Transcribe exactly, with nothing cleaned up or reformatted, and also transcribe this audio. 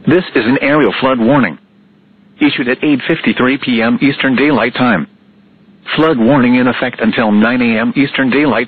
This is an aerial flood warning. Issued at eight fifty-three p m Eastern Daylight Time. Flood warning in effect until nine a m Eastern Daylight